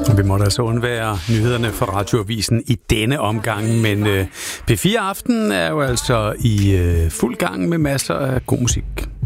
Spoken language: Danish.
Vi må da så undvære nyhederne fra Radioavisen i denne omgang, men P4 Aften er jo altså i fuld gang med masser af god musik.